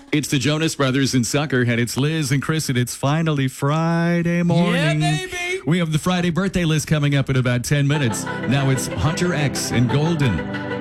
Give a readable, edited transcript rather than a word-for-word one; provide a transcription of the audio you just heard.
It's the Jonas Brothers in Suckerhead. It's Liz and Chris, and it's finally Friday morning. Yeah, baby. We have the Friday birthday list coming up in about 10 minutes. Now it's Hunter X and Golden.